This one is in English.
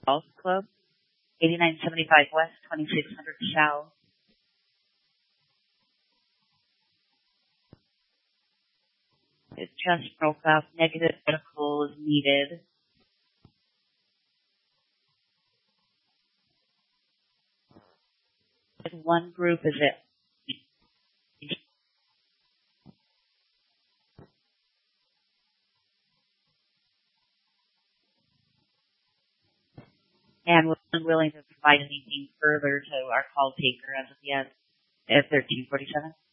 Golf Club, 8975 West, 2600 South. It just broke up. Negative medical is needed. One group is it. And we're unwilling to provide anything further to our call taker as of yet at 1347.